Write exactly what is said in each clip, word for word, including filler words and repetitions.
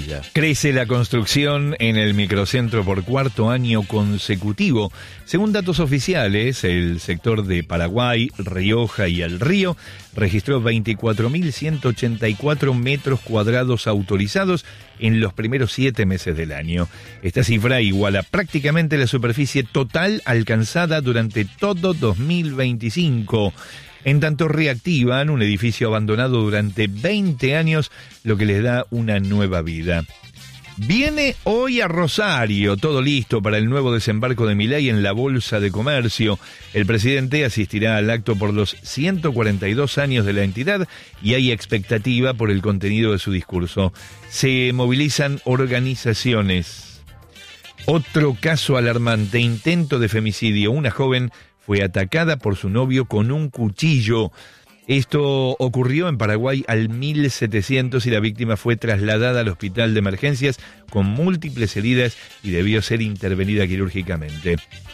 maravilla. Crece la construcción en el microcentro por cuarto año consecutivo. Según datos oficiales, el sector de Paraguay, Rioja y El Río registró veinticuatro mil ciento ochenta y cuatro metros cuadrados autorizados en los primeros siete meses del año. Esta cifra iguala prácticamente la superficie total alcanzada durante todo dos mil veinticinco. En tanto reactivan un edificio abandonado durante veinte años, lo que les da una nueva vida. Viene hoy a Rosario, todo listo para el nuevo desembarco de Milei en la Bolsa de Comercio. El presidente asistirá al acto por los ciento cuarenta y dos años de la entidad y hay expectativa por el contenido de su discurso. Se movilizan organizaciones. Otro caso alarmante, intento de femicidio. Una joven fue atacada por su novio con un cuchillo. Esto ocurrió en Paraguay al mil setecientos y la víctima fue trasladada al hospital de emergencias con múltiples heridas y debió ser intervenida quirúrgicamente.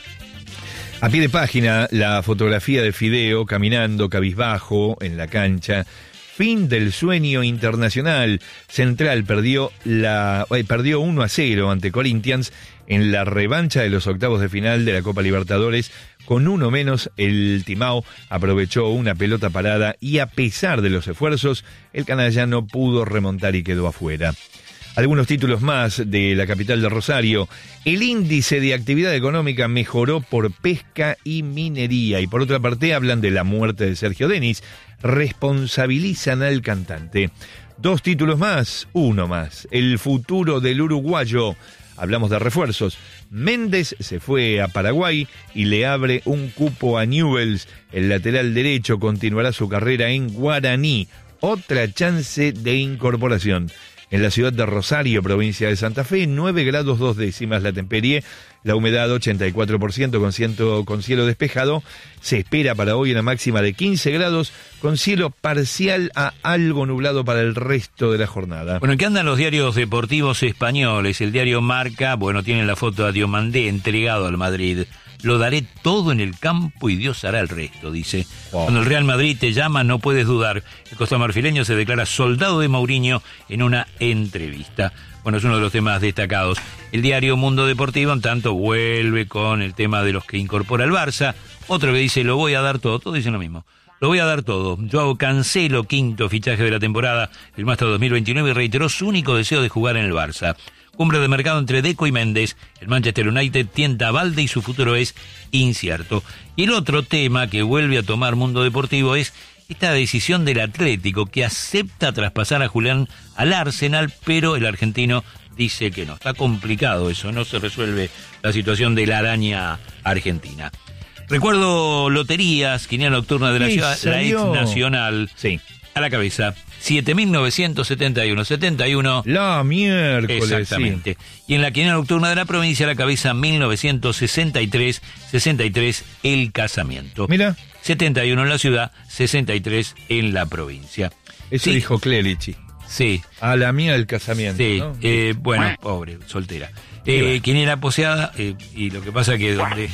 A pie de página, la fotografía de Fideo caminando cabizbajo en la cancha. Fin del sueño internacional. Central perdió, la, eh, perdió uno a cero ante Corinthians en la revancha de los octavos de final de la Copa Libertadores. Con uno menos, el Timao aprovechó una pelota parada y a pesar de los esfuerzos, el canalla no pudo remontar y quedó afuera. Algunos títulos más de la capital de Rosario. El índice de actividad económica mejoró por pesca y minería. Y por otra parte hablan de la muerte de Sergio Denis. Responsabilizan al cantante. Dos títulos más, uno más. El futuro del uruguayo. Hablamos de refuerzos. Méndez se fue a Paraguay y le abre un cupo a Newell's. El lateral derecho continuará su carrera en Guaraní. Otra chance de incorporación. En la ciudad de Rosario, provincia de Santa Fe, nueve grados dos décimas la temperie, la humedad ochenta y cuatro por ciento con, ciento, con cielo despejado. Se espera para hoy una máxima de quince grados con cielo parcial a algo nublado para el resto de la jornada. Bueno, ¿en qué andan los diarios deportivos españoles? El diario Marca, bueno, tiene la foto a Diomandé entregado al Madrid. Lo daré todo en el campo y Dios hará el resto, dice. Wow. Cuando el Real Madrid te llama, no puedes dudar. El costamarfileño se declara soldado de Mourinho en una entrevista. Bueno, es uno de los temas destacados. El diario Mundo Deportivo, en tanto, vuelve con el tema de los que incorpora el Barça. Otro que dice, lo voy a dar todo. Todos dicen lo mismo. Lo voy a dar todo. Joao Cancelo, quinto fichaje de la temporada, el hasta dos mil veintinueve, reiteró su único deseo de jugar en el Barça. Cumbre de mercado entre Deco y Méndez. El Manchester United tienta a Balde y su futuro es incierto. Y el otro tema que vuelve a tomar Mundo Deportivo es esta decisión del Atlético, que acepta traspasar a Julián al Arsenal, pero el argentino dice que no. Está complicado eso, no se resuelve la situación de la araña argentina. Recuerdo loterías, quiniela nocturna de la ciudad, la ex Nacional. Sí. A la cabeza. siete mil novecientos setenta y uno, setenta y uno. La miércoles. Exactamente. Sí. Y en la quiniela nocturna de la provincia, a la cabeza mil novecientos sesenta y tres, sesenta y tres, el casamiento. Mira. setenta y uno en la ciudad, sesenta y tres en la provincia. Eso sí. Dijo Clerici. Sí. A la mía el casamiento. Sí. ¿No? Eh, bueno, pobre, soltera. Eh, quiniela poseada, eh, y lo que pasa que donde...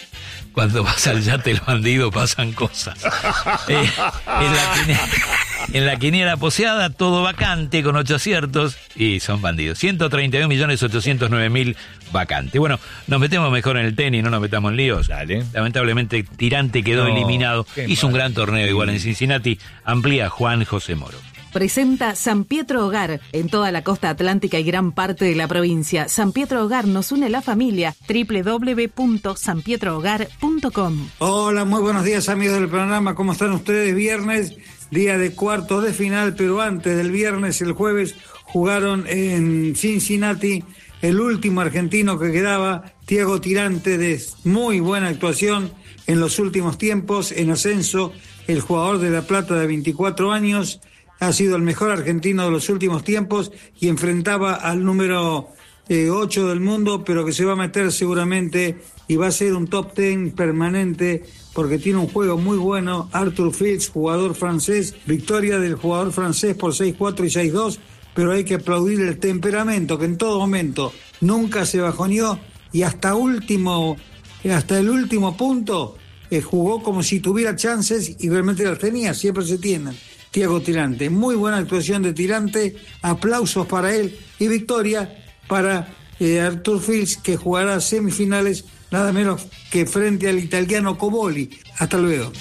Cuando vas al yate el bandido pasan cosas. Eh, en, la quiniela, en la quiniela poseada, todo vacante con ocho aciertos y son bandidos. ciento treinta y un millones ochocientos nueve mil vacante. Bueno, nos metemos mejor en el tenis, no nos metamos en líos. Dale. Lamentablemente Tirante quedó no, eliminado. Hizo mal. Un gran torneo igual en Cincinnati. Amplía Juan José Moro. Presenta San Pietro Hogar en toda la costa atlántica y gran parte de la provincia. San Pietro Hogar nos une la familia. doble u doble u doble u punto san pietro hogar punto com. Hola, muy buenos días amigos del programa. ¿Cómo están ustedes? Viernes, día de cuartos de final, pero antes del viernes, el jueves, jugaron en Cincinnati el último argentino que quedaba, Thiago Tirante, de muy buena actuación en los últimos tiempos, en ascenso, el jugador de La Plata de veinticuatro años, ha sido el mejor argentino de los últimos tiempos y enfrentaba al número eh, ocho del mundo, pero que se va a meter seguramente y va a ser un top diez permanente porque tiene un juego muy bueno. Arthur Fils, jugador francés, victoria del jugador francés por seis cuatro y seis dos, pero hay que aplaudir el temperamento, que en todo momento nunca se bajoneó y hasta último, hasta el último punto eh, jugó como si tuviera chances y realmente las tenía, siempre se tienen. Thiago Tirante. Muy buena actuación de Tirante, aplausos para él y victoria para eh, Artur Fils, que jugará semifinales nada menos que frente al italiano Coboli. Hasta luego.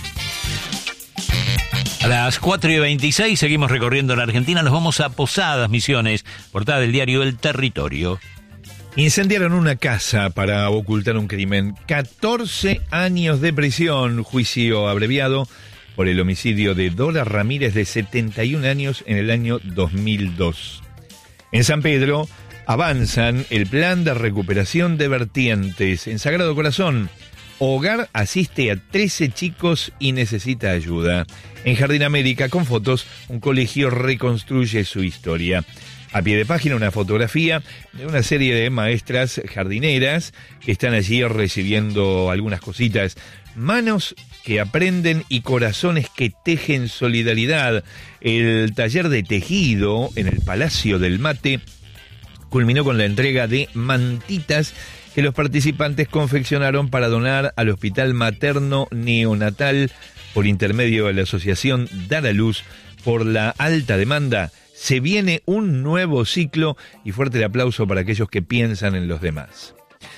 A las cuatro y veintiséis seguimos recorriendo la Argentina, nos vamos a Posadas, Misiones, portada del diario El Territorio. Incendiaron una casa para ocultar un crimen. catorce años de prisión, juicio abreviado por el homicidio de Dora Ramírez, de setenta y un años, en el año dos mil dos. En San Pedro avanzan el plan de recuperación de vertientes. En Sagrado Corazón, Hogar asiste a trece chicos y necesita ayuda. En Jardín América, con fotos, un colegio reconstruye su historia. A pie de página, una fotografía de una serie de maestras jardineras que están allí recibiendo algunas cositas. Manos que aprenden y corazones que tejen solidaridad. El taller de tejido en el Palacio del Mate culminó con la entrega de mantitas que los participantes confeccionaron para donar al Hospital Materno Neonatal por intermedio de la asociación Dar a Luz. Por la alta demanda, se viene un nuevo ciclo, y fuerte el aplauso para aquellos que piensan en los demás.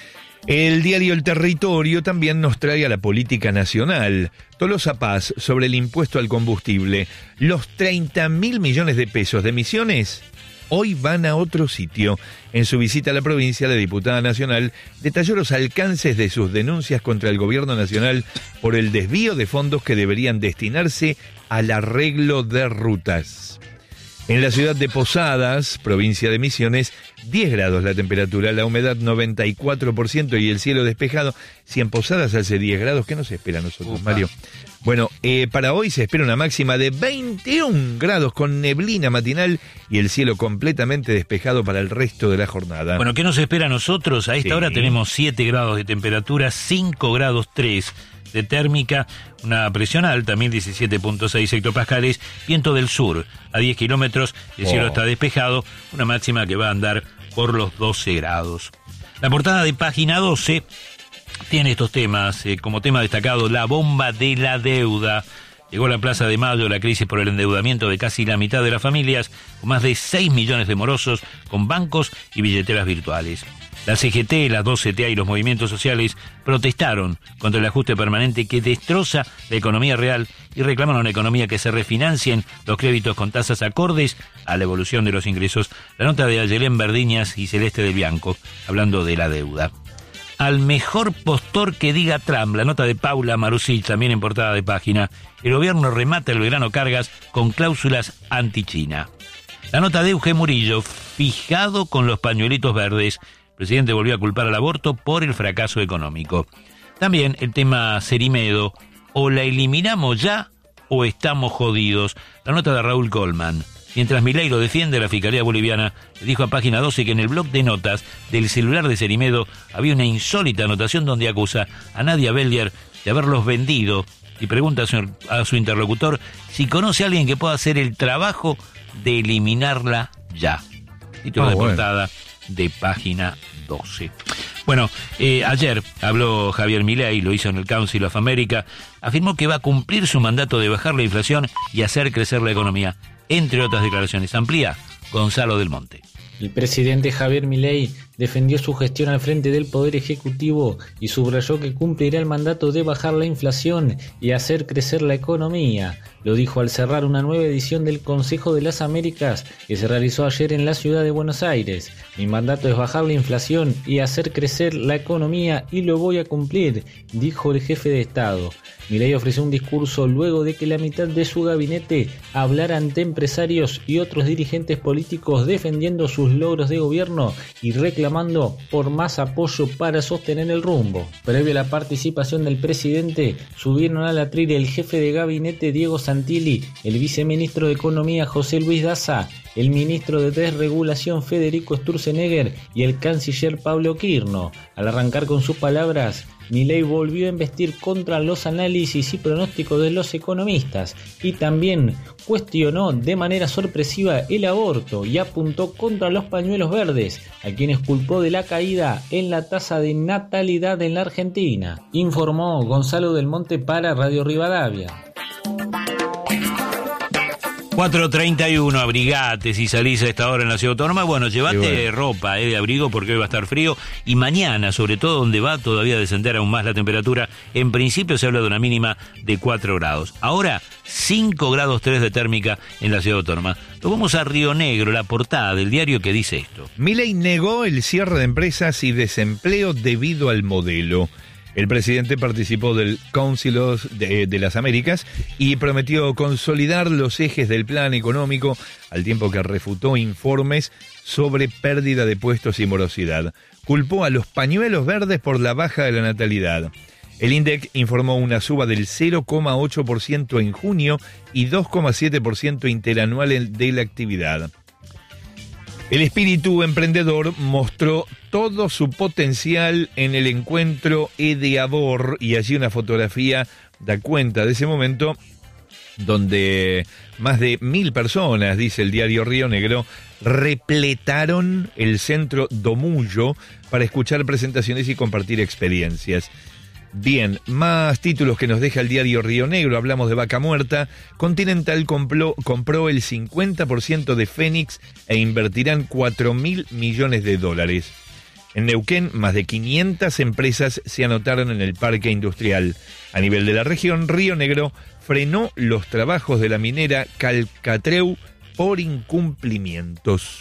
El diario El Territorio también nos trae a la política nacional. Tolosa Paz sobre el impuesto al combustible. Los treinta mil millones de pesos de Misiones hoy van a otro sitio. En su visita a la provincia, la diputada nacional detalló los alcances de sus denuncias contra el gobierno nacional por el desvío de fondos que deberían destinarse al arreglo de rutas. En la ciudad de Posadas, provincia de Misiones, diez grados la temperatura, la humedad noventa y cuatro por ciento y el cielo despejado. Si en Posadas hace diez grados, ¿qué nos espera a nosotros, Upa. Mario? Bueno, eh, para hoy se espera una máxima de veintiún grados con neblina matinal y el cielo completamente despejado para el resto de la jornada. Bueno, ¿qué nos espera a nosotros? A esta Sí. hora tenemos siete grados de temperatura, cinco grados tres de térmica, una presión alta, mil diecisiete punto seis hectopascales, viento del sur a diez kilómetros, el cielo Oh. está despejado, una máxima que va a andar por los doce grados. La portada de página doce tiene estos temas, eh, como tema destacado, la bomba de la deuda. Llegó a la Plaza de Mayo la crisis por el endeudamiento de casi la mitad de las familias, con más de seis millones de morosos, con bancos y billeteras virtuales. La C G T, las dos C T A y los movimientos sociales protestaron contra el ajuste permanente que destroza la economía real y reclaman una economía que se refinancien los créditos con tasas acordes a la evolución de los ingresos. La nota de Ayelén Verdiñas y Celeste del Bianco, hablando de la deuda. Al mejor postor que diga Trump, la nota de Paula Marusic, también en portada de página. El gobierno remata el Belgrano Cargas con cláusulas anti-China. La nota de Eugenio Murillo, fijado con los pañuelitos verdes. El presidente volvió a culpar al aborto por el fracaso económico. También el tema Cerimedo, o la eliminamos ya o estamos jodidos. La nota de Raúl Colman. Mientras Milei lo defiende, la Fiscalía Boliviana le dijo a página doce que en el blog de notas del celular de Cerimedo había una insólita anotación donde acusa a Nadia Bellier de haberlos vendido y pregunta a su, a su interlocutor si conoce a alguien que pueda hacer el trabajo de eliminarla ya. Título Ah, de bueno. portada de página doce. Bueno, eh, ayer habló Javier Milei, lo hizo en el Council of America, afirmó que va a cumplir su mandato de bajar la inflación y hacer crecer la economía, entre otras declaraciones. Amplía Gonzalo del Monte. El presidente Javier Milei defendió su gestión al frente del Poder Ejecutivo y subrayó que cumplirá el mandato de bajar la inflación y hacer crecer la economía. Lo dijo al cerrar una nueva edición del Consejo de las Américas que se realizó ayer en la ciudad de Buenos Aires. Mi mandato es bajar la inflación y hacer crecer la economía y lo voy a cumplir, dijo el jefe de Estado. Milei ofreció un discurso luego de que la mitad de su gabinete hablara ante empresarios y otros dirigentes políticos defendiendo sus logros de gobierno y reclamando por más apoyo para sostener el rumbo. Previo a la participación del presidente, subieron al atril el jefe de gabinete Diego Santilli, el viceministro de Economía José Luis Daza, el ministro de Desregulación Federico Sturzenegger y el canciller Pablo Quirno. Al arrancar con sus palabras, Milei volvió a embestir contra los análisis y pronósticos de los economistas y también cuestionó de manera sorpresiva el aborto y apuntó contra los pañuelos verdes, a quienes culpó de la caída en la tasa de natalidad en la Argentina. Informó Gonzalo del Monte para Radio Rivadavia. cuatro treinta y uno, abrigate si salís a esta hora en la Ciudad Autónoma. Bueno, llevate bueno. ropa eh, de abrigo porque hoy va a estar frío. Y mañana, sobre todo donde va todavía a descender aún más la temperatura, en principio se habla de una mínima de cuatro grados. Ahora, cinco grados tres de térmica en la Ciudad Autónoma. Nos vamos a Río Negro, la portada del diario que dice esto. Milei negó el cierre de empresas y desempleo debido al modelo. El presidente participó del Council de, de las Américas y prometió consolidar los ejes del plan económico, al tiempo que refutó informes sobre pérdida de puestos y morosidad. Culpó a los pañuelos verdes por la baja de la natalidad. El INDEC informó una suba del cero coma ocho por ciento en junio y dos coma siete por ciento interanual de la actividad. El espíritu emprendedor mostró todo su potencial en el encuentro Edeavor, y allí una fotografía da cuenta de ese momento donde más de mil personas, dice el diario Río Negro, repletaron el centro Domullo para escuchar presentaciones y compartir experiencias. Bien, más títulos que nos deja el diario Río Negro. Hablamos de Vaca Muerta. Continental compró, compró el cincuenta por ciento de Fénix e invertirán cuatro mil millones de dólares. En Neuquén, más de quinientas empresas se anotaron en el parque industrial. A nivel de la región, Río Negro frenó los trabajos de la minera Calcatreu por incumplimientos.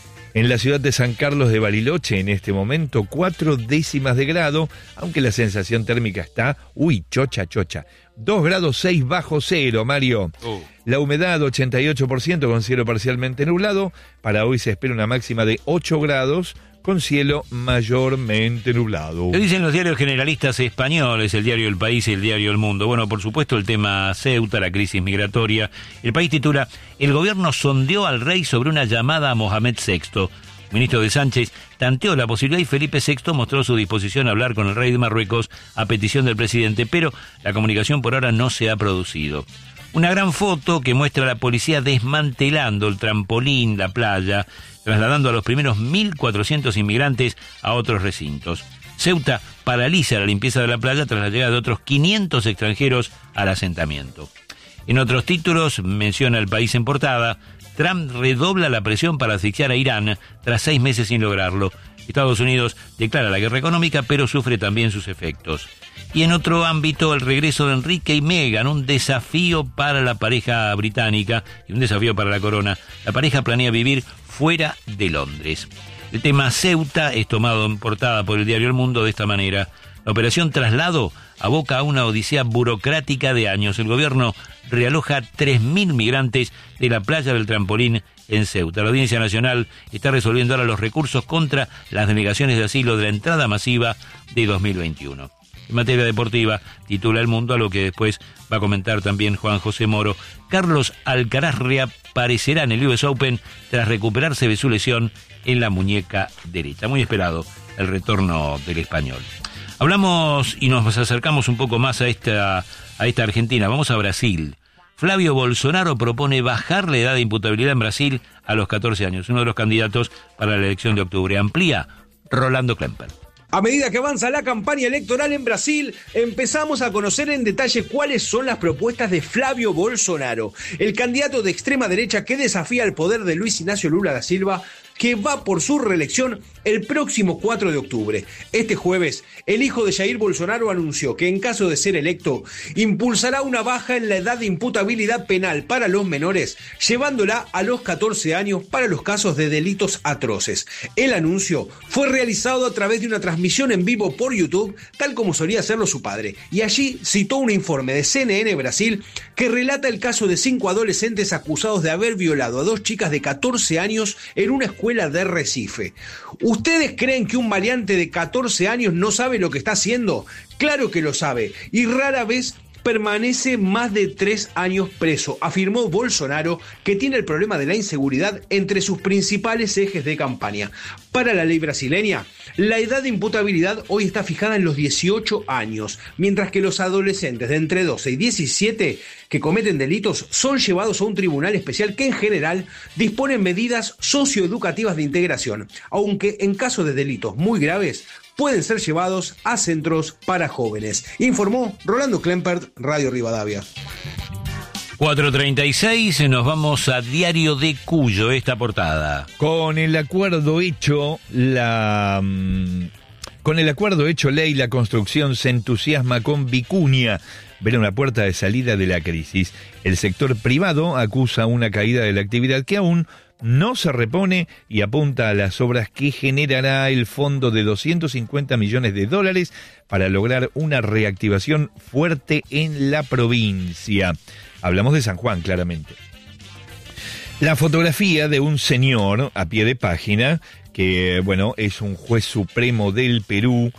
En la ciudad de San Carlos de Bariloche, en este momento, cuatro décimas de grado, aunque la sensación térmica está, uy, chocha, chocha, dos grados seis bajo cero, Mario. Uh. La humedad, ochenta y ocho por ciento con cielo parcialmente nublado. Para hoy se espera una máxima de ocho grados, con cielo mayormente nublado. ¿Qué dicen los diarios generalistas españoles, el diario El País y el diario El Mundo? Bueno, por supuesto el tema Ceuta, la crisis migratoria. El País titula: el gobierno sondeó al rey sobre una llamada a Mohamed sexto. El ministro de Sánchez tanteó la posibilidad y Felipe sexto mostró su disposición a hablar con el rey de Marruecos a petición del presidente, pero la comunicación por ahora no se ha producido. Una gran foto que muestra a la policía desmantelando el trampolín, la playa, trasladando a los primeros mil cuatrocientos inmigrantes a otros recintos. Ceuta paraliza la limpieza de la playa tras la llegada de otros quinientos extranjeros al asentamiento. En otros títulos, menciona El País en portada: Trump redobla la presión para asfixiar a Irán tras seis meses sin lograrlo. Estados Unidos declara la guerra económica, pero sufre también sus efectos. Y en otro ámbito, el regreso de Enrique y Meghan, un desafío para la pareja británica y un desafío para la corona. La pareja planea vivir fuera de Londres. El tema Ceuta es tomado en portada por el diario El Mundo de esta manera: la operación traslado aboca a una odisea burocrática de años. El gobierno realoja tres mil migrantes de la playa del Trampolín en Ceuta. La Audiencia Nacional está resolviendo ahora los recursos contra las denegaciones de asilo de la entrada masiva de dos mil veintiuno. En materia deportiva, titula El Mundo, a lo que después va a comentar también Juan José Moro: Carlos Alcaraz reaparecerá en el U S Open tras recuperarse de su lesión en la muñeca derecha. Muy esperado el retorno del español. Hablamos y nos acercamos un poco más a esta, a esta Argentina. Vamos a Brasil. Flavio Bolsonaro propone bajar la edad de imputabilidad en Brasil a los catorce años. Uno de los candidatos para la elección de octubre. Amplía Rolando Klemper. A medida que avanza la campaña electoral en Brasil, empezamos a conocer en detalle cuáles son las propuestas de Flavio Bolsonaro, el candidato de extrema derecha que desafía el poder de Luis Ignacio Lula da Silva, que va por su reelección el próximo cuatro de octubre. Este jueves, el hijo de Jair Bolsonaro anunció que en caso de ser electo, impulsará una baja en la edad de imputabilidad penal para los menores, llevándola a los catorce años para los casos de delitos atroces. El anuncio fue realizado a través de una transmisión en vivo por YouTube, tal como solía hacerlo su padre, y allí citó un informe de C N N Brasil que relata el caso de cinco adolescentes acusados de haber violado a dos chicas de catorce años en una escuela de Recife. ¿Ustedes creen que un maleante de catorce años no sabe lo que está haciendo? Claro que lo sabe, y rara vez permanece más de tres años preso, afirmó Bolsonaro, que tiene el problema de la inseguridad entre sus principales ejes de campaña. Para la ley brasileña, la edad de imputabilidad hoy está fijada en los dieciocho años, mientras que los adolescentes de entre doce y diecisiete que cometen delitos son llevados a un tribunal especial que en general dispone medidas socioeducativas de integración, aunque en caso de delitos muy graves pueden ser llevados a centros para jóvenes. Informó Rolando Klempert, Radio Rivadavia. cuatro treinta y seis, nos vamos a Diario de Cuyo, esta portada. Con el acuerdo hecho, la... Con el acuerdo hecho ley, la construcción se entusiasma con Vicuña. Ver una puerta de salida de la crisis. El sector privado acusa una caída de la actividad que aún no se repone y apunta a las obras que generará el fondo de doscientos cincuenta millones de dólares para lograr una reactivación fuerte en la provincia. Hablamos de San Juan, claramente. La fotografía de un señor a pie de página, que, bueno, es un juez supremo del Perú,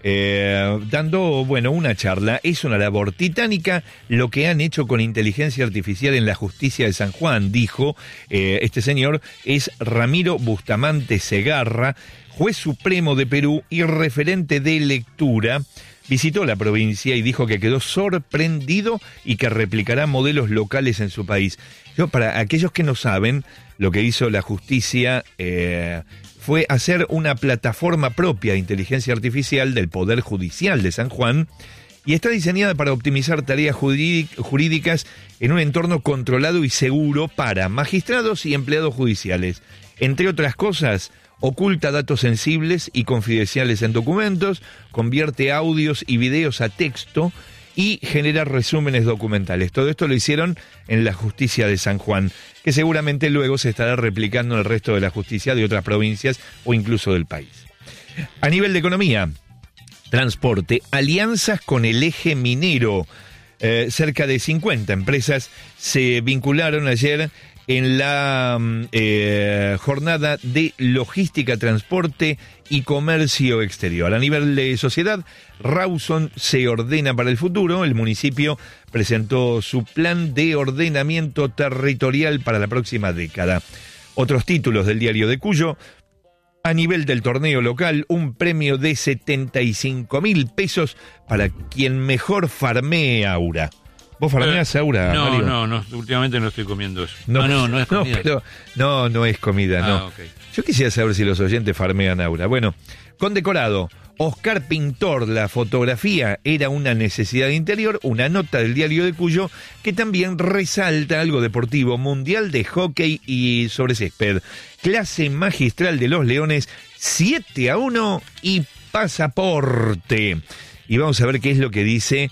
eh, dando, bueno, una charla. Es una labor titánica lo que han hecho con inteligencia artificial en la justicia de San Juan, dijo eh, este señor. Es Ramiro Bustamante Segarra, juez supremo de Perú y referente de lectura. Visitó la provincia y dijo que quedó sorprendido y que replicará modelos locales en su país. Yo, para aquellos que no saben, lo que hizo la justicia eh, fue hacer una plataforma propia de inteligencia artificial del Poder Judicial de San Juan y está diseñada para optimizar tareas jurídicas en un entorno controlado y seguro para magistrados y empleados judiciales. Entre otras cosas, oculta datos sensibles y confidenciales en documentos, convierte audios y videos a texto y genera resúmenes documentales. Todo esto lo hicieron en la justicia de San Juan, que seguramente luego se estará replicando en el resto de la justicia de otras provincias o incluso del país. A nivel de economía, transporte, alianzas con el eje minero. Eh, cerca de cincuenta empresas se vincularon ayer en la eh, jornada de logística, transporte y comercio exterior. A nivel de sociedad, Rawson se ordena para el futuro. El municipio presentó su plan de ordenamiento territorial para la próxima década. Otros títulos del Diario de Cuyo. A nivel del torneo local, un premio de setenta y cinco mil pesos para quien mejor farmee Aura. ¿Vos farmeás, Aura, no, Mario? No, no, últimamente no estoy comiendo eso. No, ah, no, no es comida. No, pero, no, no es comida, ah, no. Okay. Yo quisiera saber si los oyentes farmean Aura. Bueno, condecorado, Oscar Pintor, la fotografía era una necesidad interior, una nota del Diario de Cuyo que también resalta algo deportivo, mundial de hockey y sobre césped. Clase magistral de los Leones, siete a uno y pasaporte. Y vamos a ver qué es lo que dice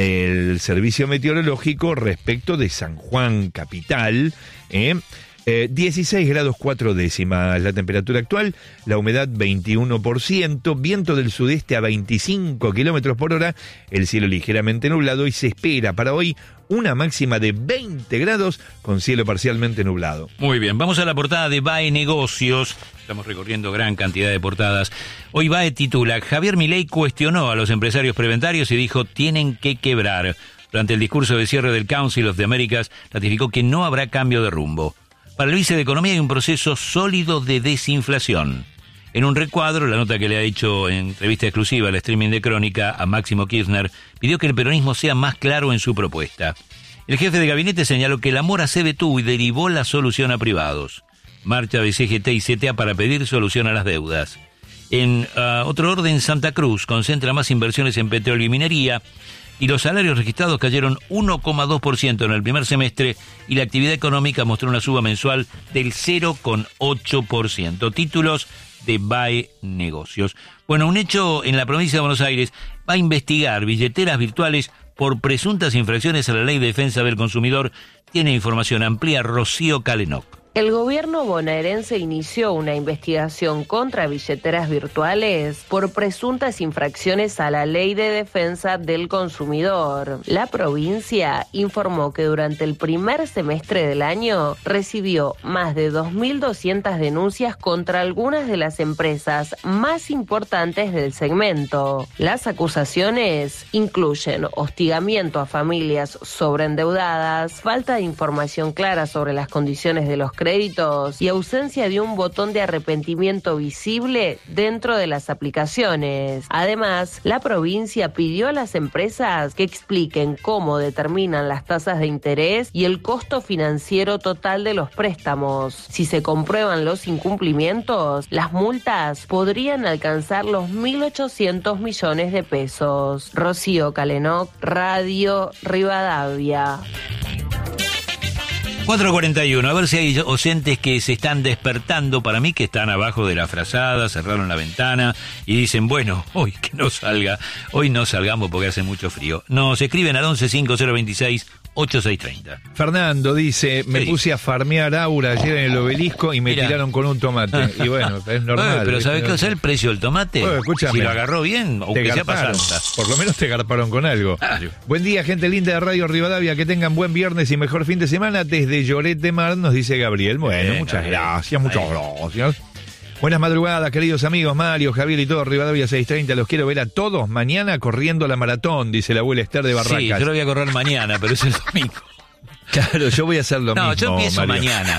el Servicio Meteorológico respecto de San Juan capital. ¿eh? Eh, dieciséis grados cuatro décimas la temperatura actual, la humedad veintiuno por ciento, viento del sudeste a veinticinco kilómetros por hora, el cielo ligeramente nublado y se espera para hoy una máxima de veinte grados con cielo parcialmente nublado. Muy bien, vamos a la portada de B A E Negocios. Estamos recorriendo gran cantidad de portadas. Hoy B A E titula: Javier Milei cuestionó a los empresarios preventarios y dijo tienen que quebrar. Durante el discurso de cierre del Council of the Americas, ratificó que no habrá cambio de rumbo. Para el vice de Economía hay un proceso sólido de desinflación. En un recuadro, la nota que le ha hecho en entrevista exclusiva al streaming de Crónica a Máximo Kirchner pidió que el peronismo sea más claro en su propuesta. El jefe de gabinete señaló que la mora se detuvo y derivó la solución a privados. Marcha de C G T y C T A para pedir solución a las deudas. En uh, otro orden, Santa Cruz concentra más inversiones en petróleo y minería y los salarios registrados cayeron uno coma dos por ciento en el primer semestre y la actividad económica mostró una suba mensual del cero coma ocho por ciento. Títulos de B A E Negocios. Bueno, un hecho en la provincia de Buenos Aires va a investigar billeteras virtuales por presuntas infracciones a la Ley de Defensa del Consumidor. Tiene información amplia Rocío Calenoc. El gobierno bonaerense inició una investigación contra billeteras virtuales por presuntas infracciones a la Ley de Defensa del Consumidor. La provincia informó que durante el primer semestre del año recibió más de dos mil doscientas denuncias contra algunas de las empresas más importantes del segmento. Las acusaciones incluyen hostigamiento a familias sobreendeudadas, falta de información clara sobre las condiciones de los créditos y ausencia de un botón de arrepentimiento visible dentro de las aplicaciones. Además, la provincia pidió a las empresas que expliquen cómo determinan las tasas de interés y el costo financiero total de los préstamos. Si se comprueban los incumplimientos, las multas podrían alcanzar los mil ochocientos millones de pesos. Rocío Calenoc, Radio Rivadavia. cuatro cuarenta y uno, a ver si hay oyentes que se están despertando, para mí que están abajo de la frazada, cerraron la ventana y dicen, bueno, hoy que no salga, hoy no salgamos porque hace mucho frío. Nos escriben al once cinco cero veintiséis ochenta y seis treinta. Fernando dice, me sí. puse a farmear Aura ayer en el Obelisco y me Mirá. tiraron con un tomate. Y bueno, es normal. Oye, pero ¿sabés ¿viste? qué es el precio del tomate? Bueno, escúchame. Si lo agarró bien, Te aunque sea garparon. pasanta. Por lo menos te garparon con algo. Claro. Buen día, gente linda de Radio Rivadavia. Que tengan buen viernes y mejor fin de semana. Desde Lloret de Mar, nos dice Gabriel. Bueno, Bien, muchas Gabriel. gracias, muchas Ahí. gracias. Buenas madrugadas, queridos amigos. Mario, Javier y todo Rivadavia seiscientos treinta. Los quiero ver a todos mañana corriendo la maratón, dice la abuela Esther de Barracas. Sí, yo lo voy a correr mañana, pero es el domingo. Claro, yo voy a hacer lo no, mismo. yo empiezo Mario. mañana.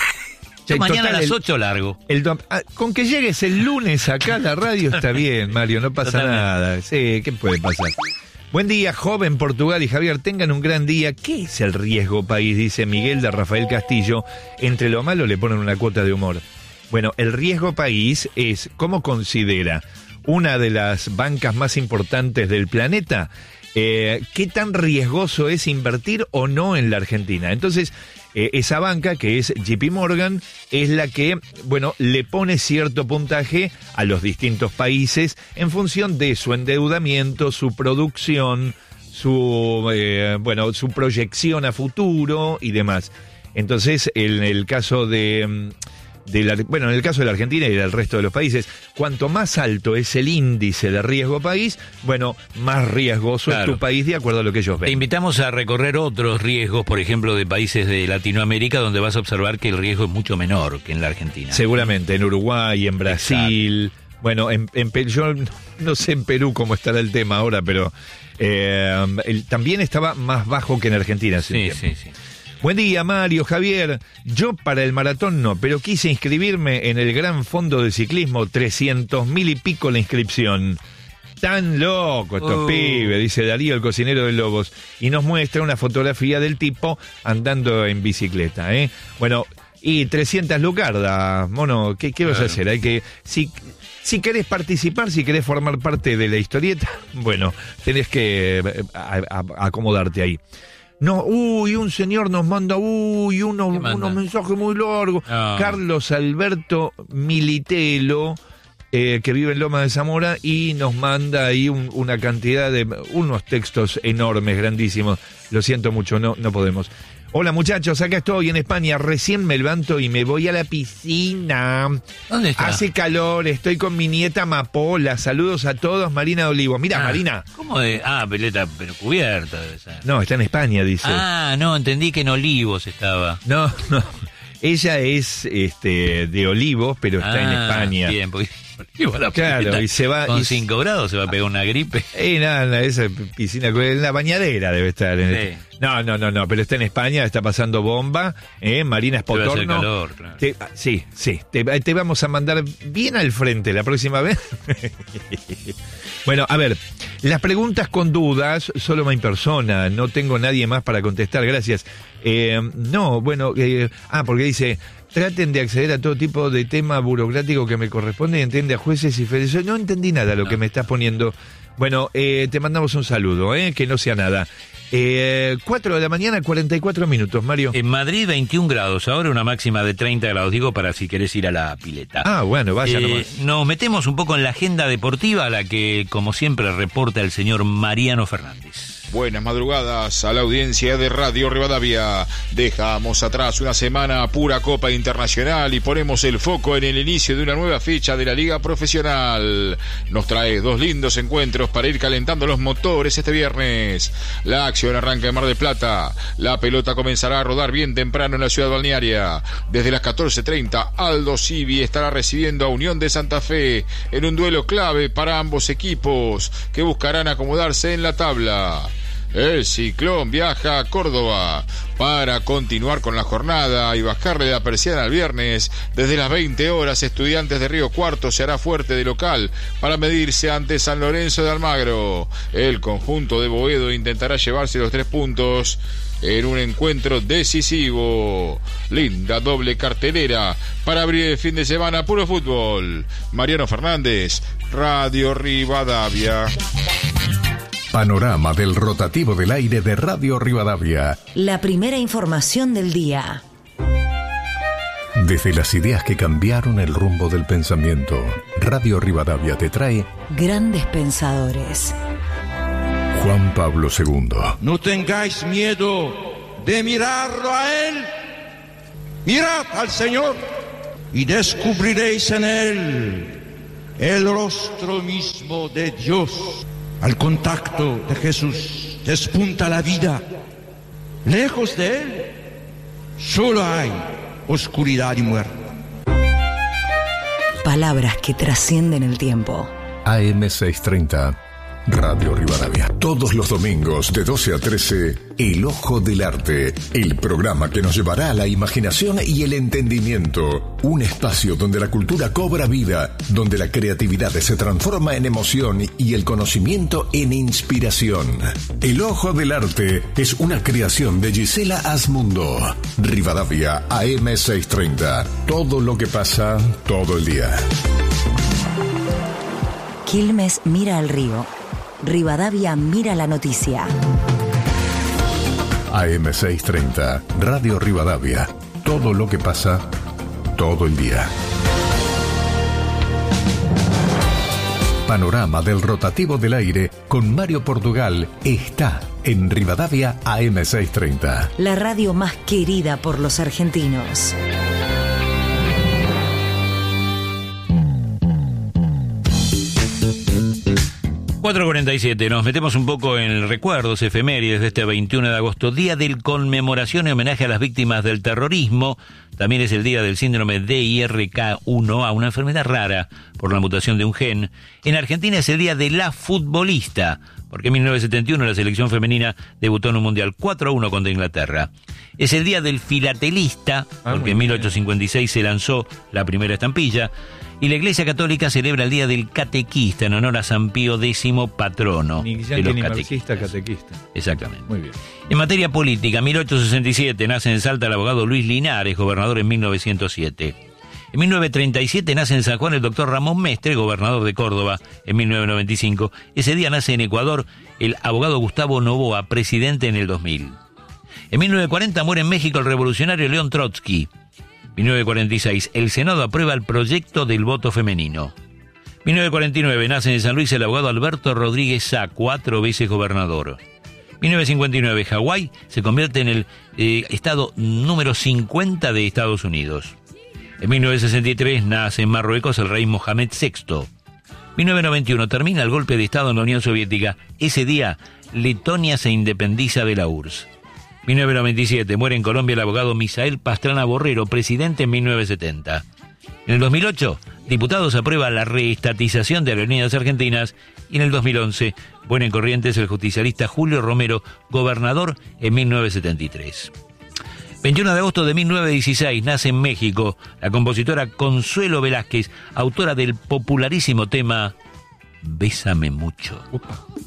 Sí, Yo mañana total, a las el- ocho largo. El dom- ah, con que llegues el lunes acá a la radio está bien, Mario, no pasa Totalmente. nada. Sí, ¿qué puede pasar? Buen día, joven Portugal y Javier, tengan un gran día. ¿Qué es el riesgo país? Dice Miguel de Rafael Castillo. Entre lo malo le ponen una cuota de humor. Bueno, el riesgo país es, ¿cómo considera una de las bancas más importantes del planeta? Eh, ¿Qué tan riesgoso es invertir o no en la Argentina? Entonces, eh, esa banca, que es J P Morgan, es la que, bueno, le pone cierto puntaje a los distintos países en función de su endeudamiento, su producción, su, eh, bueno, su proyección a futuro y demás. Entonces, en el caso de... mm, de la, bueno, en el caso de la Argentina y del resto de los países, cuanto más alto es el índice de riesgo país, bueno, más riesgoso Claro. es tu país de acuerdo a lo que ellos Te ven. invitamos a recorrer otros riesgos, por ejemplo, de países de Latinoamérica, donde vas a observar que el riesgo es mucho menor que en la Argentina. Seguramente en Uruguay, en Brasil, bueno, en, en Perú, yo no sé en Perú cómo estará el tema ahora, pero eh, el- también estaba más bajo que en Argentina. hace un Sí, tiempo. sí, sí. Buen día, Mario, Javier. Yo para el maratón no, pero quise inscribirme en el Gran Fondo de Ciclismo, trescientos mil y pico la inscripción. Tan loco estos Oh. pibes, dice Darío, el cocinero de Lobos, y nos muestra una fotografía del tipo andando en bicicleta, ¿eh? Bueno, y trescientas lucardas, mono, ¿qué, qué vas a Claro. hacer? Hay que... Si, si querés participar, si querés formar parte de la historieta, bueno, tenés que eh, a- a- acomodarte ahí. No, uy, un señor nos manda, uy, unos, ¿Qué manda? unos mensajes muy largos. No. Carlos Alberto Militelo, eh, que vive en Loma de Zamora, y nos manda ahí un- una cantidad de, unos textos enormes, grandísimos. Lo siento mucho, no, no podemos. Hola muchachos, acá estoy en España, recién me levanto y me voy a la piscina. ¿Dónde está? Hace calor, estoy con mi nieta Mapola. Saludos a todos, Marina Olivo. Mira, Ah, Marina. ¿Cómo de...? Ah, peleta, pero cubierta debe ser. No, está en España, dice. Ah, no, entendí que en Olivos estaba. No, no. Ella es este de Olivos, pero está en Ah, España. Bien, porque Olivos, la Claro, peleta, y se va- Con y- cinco grados se va a pegar una gripe. Eh, nada, nada, esa piscina, en la bañadera debe estar. En Sí. el- No, no, no, no, pero está en España, está pasando bomba. Eh, Marina Debe hacer Spotorno. calor, claro. Te- ah, sí, sí, te, te vamos a mandar bien al frente la próxima vez. Bueno, a ver, las preguntas con dudas solo me impersona, no tengo nadie más para contestar, gracias. Eh, no, bueno, eh, ah, porque dice, traten de acceder a todo tipo de tema burocrático que me corresponde y entiende a jueces y federales. No entendí nada lo No. que me estás poniendo. Bueno, eh, te mandamos un saludo, eh, que no sea nada. Eh, cuatro de la mañana, cuarenta y cuatro minutos, Mario. En Madrid veintiún grados, ahora una máxima de treinta grados, digo, para si querés ir a la pileta. Ah, bueno, vaya Eh, nomás. nos metemos un poco en la agenda deportiva, a la que, como siempre, reporta el señor Mariano Fernández. Buenas madrugadas a la audiencia de Radio Rivadavia. Dejamos atrás una semana pura Copa Internacional y ponemos el foco en el inicio de una nueva fecha de la Liga Profesional. Nos trae dos lindos encuentros para ir calentando los motores este viernes. La acción arranca en Mar del Plata. La pelota comenzará a rodar bien temprano en la ciudad balnearia. Desde las catorce treinta, Aldo Civi estará recibiendo a Unión de Santa Fe en un duelo clave para ambos equipos que buscarán acomodarse en la tabla. El Ciclón viaja a Córdoba para continuar con la jornada y bajarle la persiana al viernes. Desde las veinte horas, Estudiantes de Río Cuarto se hará fuerte de local para medirse ante San Lorenzo de Almagro. El conjunto de Boedo intentará llevarse los tres puntos en un encuentro decisivo. Linda doble cartelera para abrir el fin de semana, puro fútbol. Mariano Fernández, Radio Rivadavia. Panorama del rotativo del aire de Radio Rivadavia. La primera información del día. Desde las ideas que cambiaron el rumbo del pensamiento, Radio Rivadavia te trae Grandes Pensadores. Juan Pablo segundo. No tengáis miedo de mirarlo a Él. Mirad al Señor y descubriréis en Él el rostro mismo de Dios. Al contacto de Jesús despunta la vida. Lejos de Él solo hay oscuridad y muerte. Palabras que trascienden el tiempo. A M seiscientos treinta, Radio Rivadavia. Todos los domingos de doce a trece, El Ojo del Arte, el programa que nos llevará a la imaginación y el entendimiento. Un espacio donde la cultura cobra vida, donde la creatividad se transforma en emoción y el conocimiento en inspiración. El Ojo del Arte es una creación de Gisela Asmundo. Rivadavia, A M seiscientos treinta. Todo lo que pasa todo el día. Quilmes mira al río. Rivadavia mira la noticia. A M seiscientos treinta, Radio Rivadavia. Todo lo que pasa, todo el día. Panorama del rotativo del aire con Mario Portugal está en Rivadavia A M seiscientos treinta. La radio más querida por los argentinos. cuatro cuarenta y siete, nos metemos un poco en recuerdos, efemérides de este veintiuno de agosto, día de conmemoración y homenaje a las víctimas del terrorismo. También es el día del síndrome D I R K uno A, una enfermedad rara por la mutación de un gen. En Argentina es el día de la futbolista, porque en mil novecientos setenta y uno la selección femenina debutó en un mundial cuatro a uno contra Inglaterra. Es el día del filatelista, porque en mil ochocientos cincuenta y seis se lanzó la primera estampilla. Y la Iglesia Católica celebra el Día del Catequista en honor a San Pío X, patrono ni de los ni catequistas. catequista. Exactamente. Muy bien. En materia política, mil ochocientos sesenta y siete nace en Salta el abogado Luis Linares, gobernador en mil novecientos siete. En mil novecientos treinta y siete nace en San Juan el doctor Ramón Mestre, gobernador de Córdoba en mil novecientos noventa y cinco. Ese día nace en Ecuador el abogado Gustavo Noboa, presidente en el dos mil. En mil novecientos cuarenta muere en México el revolucionario León Trotsky. mil novecientos cuarenta y seis, el Senado aprueba el proyecto del voto femenino. mil novecientos cuarenta y nueve, nace en San Luis el abogado Alberto Rodríguez Sá, cuatro veces gobernador. mil novecientos cincuenta y nueve, Hawái se convierte en el eh, estado número cincuenta de Estados Unidos. En mil novecientos sesenta y tres, nace en Marruecos el rey Mohamed sexto. mil novecientos noventa y uno, termina el golpe de Estado en la Unión Soviética. Ese día, Letonia se independiza de la U R S S. mil novecientos noventa y siete, muere en Colombia el abogado Misael Pastrana Borrero, presidente en mil novecientos setenta. En el dos mil ocho, diputados aprueba la reestatización de Aerolíneas Argentinas. Y en el dos mil once, muere en Corrientes el justicialista Julio Romero, gobernador en mil novecientos setenta y tres. veintiuno de agosto de mil novecientos dieciséis, nace en México la compositora Consuelo Velázquez, autora del popularísimo tema Bésame mucho. Upa.